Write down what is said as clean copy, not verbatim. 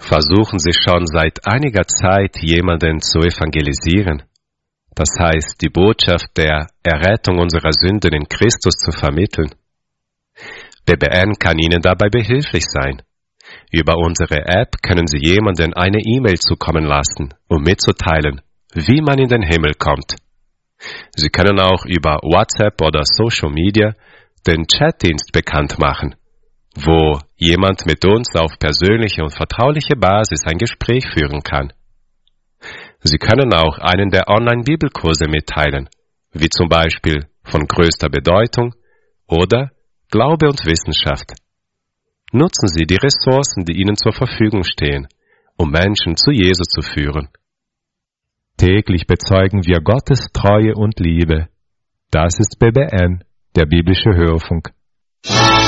Versuchen Sie schon seit einiger Zeit, jemanden zu evangelisieren? Das heißt, die Botschaft der Errettung unserer Sünden in Christus zu vermitteln. BBN kann Ihnen dabei behilflich sein. Über unsere App können Sie jemanden eine E-Mail zukommen lassen, um mitzuteilen, wie man in den Himmel kommt. Sie können auch über WhatsApp oder Social Media den Chatdienst bekannt machen, wo jemand mit uns auf persönliche und vertrauliche Basis ein Gespräch führen kann. Sie können auch einen der Online-Bibelkurse mitteilen, wie zum Beispiel von größter Bedeutung oder Glaube und Wissenschaft. Nutzen Sie die Ressourcen, die Ihnen zur Verfügung stehen, um Menschen zu Jesus zu führen. Täglich bezeugen wir Gottes Treue und Liebe. Das ist BBN, der biblische Hörfunk.